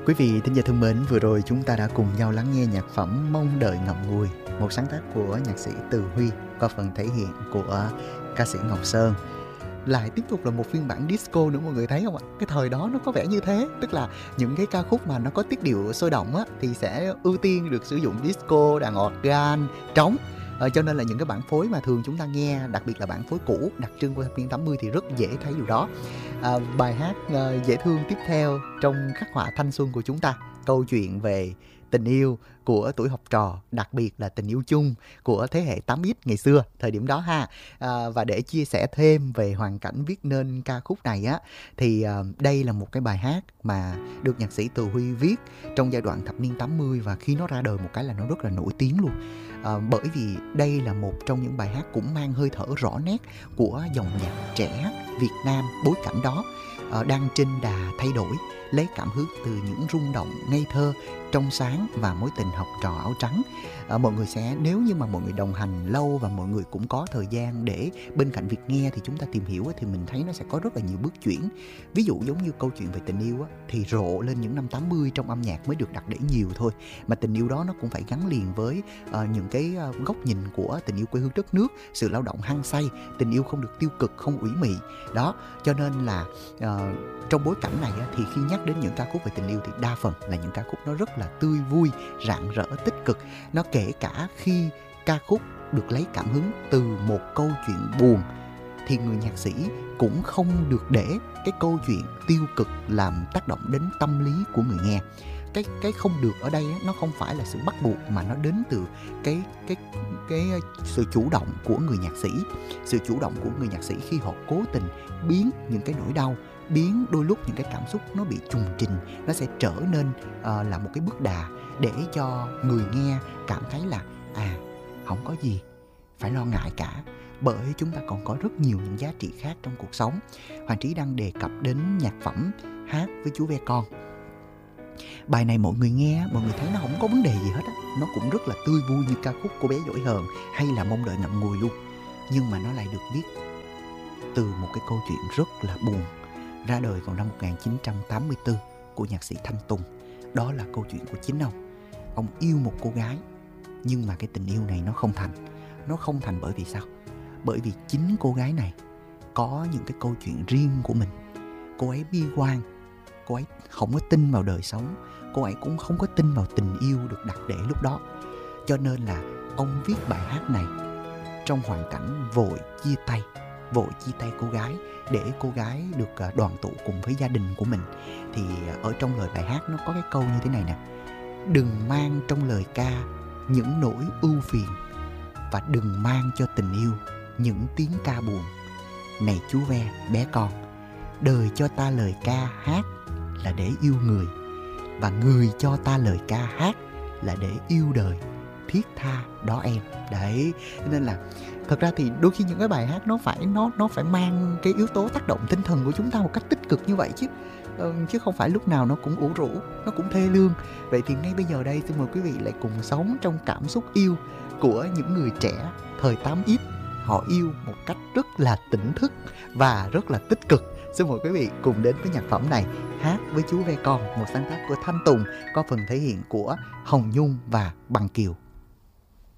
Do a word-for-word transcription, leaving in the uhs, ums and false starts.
Quý vị thính giả thân mến, vừa rồi chúng ta đã cùng nhau lắng nghe nhạc phẩm Mong Đợi Ngậm Ngùi, một sáng tác của nhạc sĩ Từ Huy qua phần thể hiện của ca sĩ Ngọc Sơn. Lại tiếp tục là một phiên bản disco nữa, mọi người thấy không ạ? Cái thời đó nó có vẻ như thế, tức là những cái ca khúc mà nó có tiết điệu sôi động á thì sẽ ưu tiên được sử dụng disco, đàn organ, trống. Ờ, cho nên là những cái bản phối mà thường chúng ta nghe, đặc biệt là bản phối cũ đặc trưng của thập niên tám mươi thì rất dễ thấy điều đó. À, bài hát uh, dễ thương tiếp theo trong khắc họa thanh xuân của chúng ta, câu chuyện về tình yêu của tuổi học trò, đặc biệt là tình yêu chung của thế hệ tám x ngày xưa, thời điểm đó ha. À, và để chia sẻ thêm về hoàn cảnh viết nên ca khúc này á, thì uh, đây là một cái bài hát mà được nhạc sĩ Từ Huy viết trong giai đoạn thập niên tám mươi, và khi nó ra đời một cái là nó rất là nổi tiếng luôn. À, bởi vì đây là một trong những bài hát cũng mang hơi thở rõ nét của dòng nhạc trẻ Việt Nam bối cảnh đó, à, đang trên đà thay đổi, lấy cảm hứng từ những rung động ngây thơ, trong sáng và mối tình học trò áo trắng. À, mọi người sẽ, nếu như mà mọi người đồng hành lâu và mọi người cũng có thời gian để bên cạnh việc nghe thì chúng ta tìm hiểu thì mình thấy nó sẽ có rất là nhiều bước chuyển. Ví dụ giống như câu chuyện về tình yêu á, thì rộ lên những năm tám mươi trong âm nhạc mới được đặt để nhiều thôi, mà tình yêu đó nó cũng phải gắn liền với uh, những cái uh, góc nhìn của tình yêu quê hương đất nước, sự lao động hăng say, tình yêu không được tiêu cực, không ủy mị đó. Cho nên là uh, trong bối cảnh này á, thì khi nhắc đến những ca khúc về tình yêu thì đa phần là những ca khúc nó rất là tươi vui, rạng rỡ, tích cực. Nó kể cả khi ca khúc được lấy cảm hứng từ một câu chuyện buồn thì người nhạc sĩ cũng không được để cái câu chuyện tiêu cực làm tác động đến tâm lý của người nghe. Cái cái không được ở đây nó không phải là sự bắt buộc, mà nó đến từ cái cái cái sự chủ động của người nhạc sĩ, sự chủ động của người nhạc sĩ khi họ cố tình biến những cái nỗi đau, biến đôi lúc những cái cảm xúc nó bị trùng trình, nó sẽ trở nên uh, là một cái bước đà để cho người nghe cảm thấy là à, không có gì phải lo ngại cả, bởi chúng ta còn có rất nhiều những giá trị khác trong cuộc sống. Hoàng Trí đang đề cập đến nhạc phẩm Hát với chú ve con. Bài này mọi người nghe, mọi người thấy nó không có vấn đề gì hết á, nó cũng rất là tươi vui như ca khúc Cô Bé Dỗi Hờn hay là Mong Đợi Ngậm Ngùi luôn. Nhưng mà nó lại được viết từ một cái câu chuyện rất là buồn, ra đời vào năm một nghìn chín trăm tám mươi tư của nhạc sĩ Thanh Tùng. Đó là câu chuyện của chính ông. Ông yêu một cô gái, nhưng mà cái tình yêu này nó không thành. Nó không thành bởi vì sao? Bởi vì chính cô gái này có những cái câu chuyện riêng của mình. Cô ấy bi quan, cô ấy không có tin vào đời sống, cô ấy cũng không có tin vào tình yêu được đặt để lúc đó. Cho nên là ông viết bài hát này trong hoàn cảnh vội chia tay, vội chia tay cô gái để cô gái được đoàn tụ cùng với gia đình của mình. Thì ở trong lời bài hát nó có cái câu như thế này nè: đừng mang trong lời ca những nỗi ưu phiền, và đừng mang cho tình yêu những tiếng ca buồn. Này chú ve bé con, đời cho ta lời ca hát là để yêu người, và người cho ta lời ca hát là để yêu đời, thiết tha đó em. Đấy, nên là thật ra thì đôi khi những cái bài hát nó phải nó nó phải mang cái yếu tố tác động tinh thần của chúng ta một cách tích cực như vậy chứ. Ừ, chứ không phải lúc nào nó cũng ủ rũ, nó cũng thê lương. Vậy thì ngay bây giờ đây xin mời quý vị lại cùng sống trong cảm xúc yêu của những người trẻ thời tám x. Họ yêu một cách rất là tỉnh thức và rất là tích cực. Xin mời quý vị cùng đến với nhạc phẩm này, Hát với chú ve con, một sáng tác của Thanh Tùng, có phần thể hiện của Hồng Nhung và Bằng Kiều.